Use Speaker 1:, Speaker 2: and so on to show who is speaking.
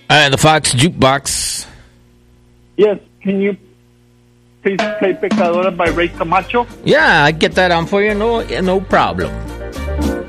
Speaker 1: The Fox Jukebox.
Speaker 2: Yes, can you please play Pecadora by Ray Camacho?
Speaker 1: Yeah, I get that on for you. No problem.